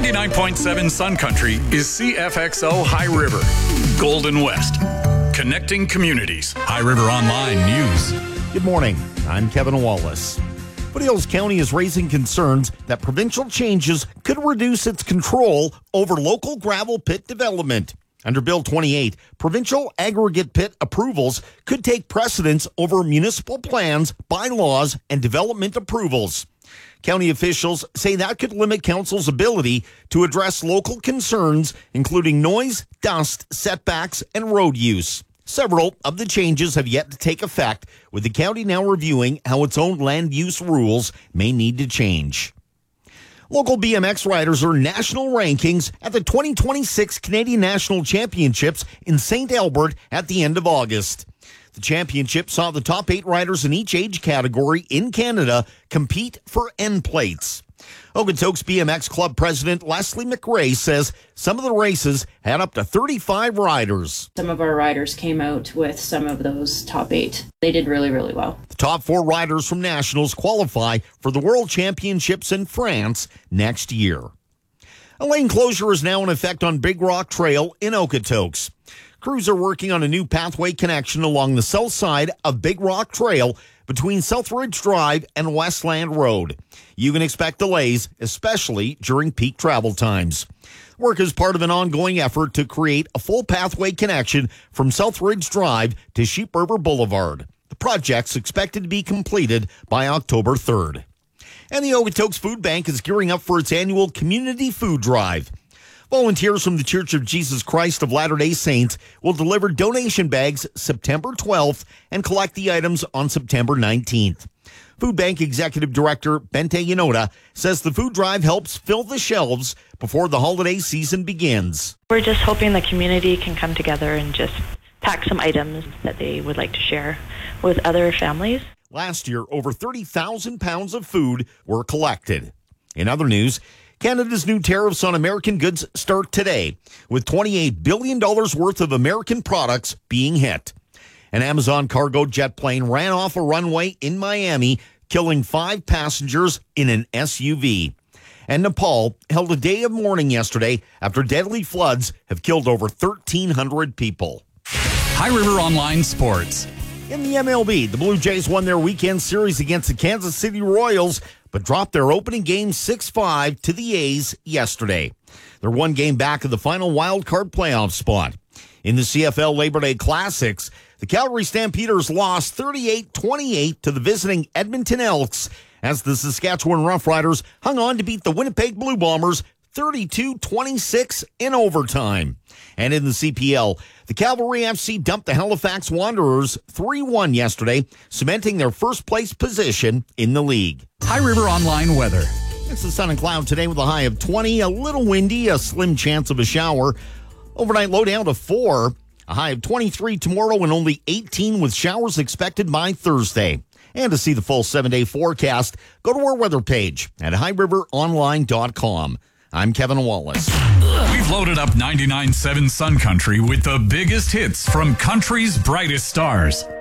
99.7 Sun Country is CFXO High River, Golden West, connecting communities. High River Online News. Good morning. I'm Kevin Wallace. Foothills County is raising concerns that provincial changes could reduce its control over local gravel pit development. Under Bill 28, provincial aggregate pit approvals could take precedence over municipal plans, bylaws, and development approvals. County officials say that could limit council's ability to address local concerns, including noise, dust, setbacks, and road use. Several of the changes have yet to take effect, with the county now reviewing how its own land use rules may need to change. Local BMX riders earned national rankings at the 2026 Canadian National Championships in St. Albert at the end of August. The championship saw the top 8 riders in each age category in Canada compete for end plates. Okotoks BMX Club President Leslie McRae says some of the races had up to 35 riders. Some of our riders came out with some of those top 8. They did really, really well. The top 4 riders from Nationals qualify for the World Championships in France next year. A lane closure is now in effect on Big Rock Trail in Okotoks. Crews are working on a new pathway connection along the south side of Big Rock Trail between Southridge Drive and Westland Road. You can expect delays, especially during peak travel times. Work is part of an ongoing effort to create a full pathway connection from Southridge Drive to Sheep River Boulevard. The project's expected to be completed by October 3rd. And the Okotoks Food Bank is gearing up for its annual community food drive. Volunteers from the Church of Jesus Christ of Latter-day Saints will deliver donation bags September 12th and collect the items on September 19th. Food Bank Executive Director Bente Yanoda says the food drive helps fill the shelves before the holiday season begins. We're just hoping the community can come together and just pack some items that they would like to share with other families. Last year, over 30,000 pounds of food were collected. In other news, Canada's new tariffs on American goods start today, with $28 billion worth of American products being hit. An Amazon cargo jet plane ran off a runway in Miami, killing 5 passengers in an SUV. And Nepal held a day of mourning yesterday after deadly floods have killed over 1,300 people. High River Online Sports. In the MLB, the Blue Jays won their weekend series against the Kansas City Royals, but dropped their opening game 6-5 to the A's yesterday. They're one game back of the final wild card playoff spot. In the CFL Labor Day Classics, the Calgary Stampeders lost 38-28 to the visiting Edmonton Elks as the Saskatchewan Roughriders hung on to beat the Winnipeg Blue Bombers 32-26 in overtime. And in the CPL, the Cavalry FC dumped the Halifax Wanderers 3-1 yesterday, cementing their first-place position in the league. High River Online weather. It's the sun and cloud today with a high of 20, a little windy, a slim chance of a shower. Overnight low down to 4, a high of 23 tomorrow and only 18 with showers expected by Thursday. And to see the full 7-day forecast, go to our weather page at highriveronline.com. I'm Kevin Wallace. We've loaded up 99.7 Sun Country with the biggest hits from country's brightest stars.